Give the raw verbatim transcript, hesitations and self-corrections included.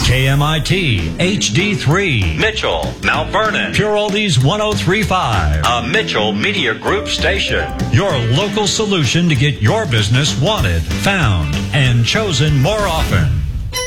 K M I T, H D three, Mitchell, Mount Vernon, Pure Oldies one oh three point five, a Mitchell Media Group station. Your local solution to get your business wanted, found, and chosen more often.